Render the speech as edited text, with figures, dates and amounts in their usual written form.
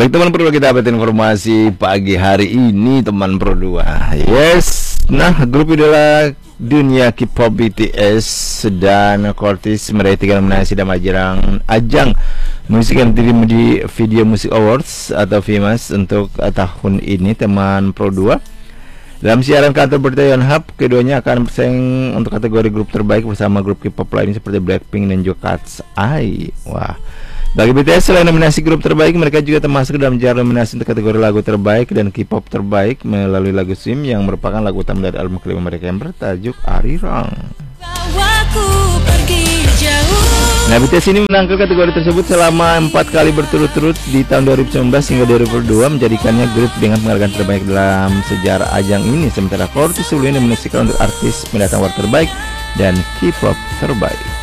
Baik teman Pro, kita dapat informasi pagi hari ini teman Pro 2. Yes, nah grup idola dunia K-pop BTS dan Cortis meraih 3 nominasi dalam ajang musik MTV di Video Music Awards atau VMAs untuk tahun ini teman Pro 2. Dalam siaran kantor berita Yonhap, keduanya akan bersaing untuk kategori grup terbaik bersama grup K-pop lainnya seperti Blackpink dan juga Cat's Eye. Wah. Bagi BTS, selain nominasi grup terbaik, mereka juga termasuk dalam jar nominasi untuk kategori lagu terbaik dan K-pop terbaik melalui lagu Swim yang merupakan lagu utama dari album kelima mereka yang bertajuk Arirang. Nah, BTS ini menangkan kategori tersebut selama 4 kali berturut-turut di tahun 2019 hingga 2022, menjadikannya grup dengan penghargaan terbaik dalam sejarah ajang ini. Sementara Cortis sebelumnya dinominasikan untuk artis pendatang award terbaik dan K-pop terbaik.